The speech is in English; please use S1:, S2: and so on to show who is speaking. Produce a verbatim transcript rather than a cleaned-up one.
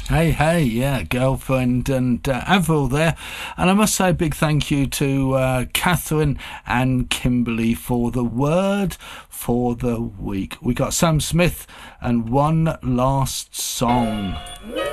S1: Hey, hey, yeah, girlfriend and uh, Avril there. And I must say a big thank you to uh, Catherine and Kimberly for the word for the week. We got Sam Smith and One Last Song.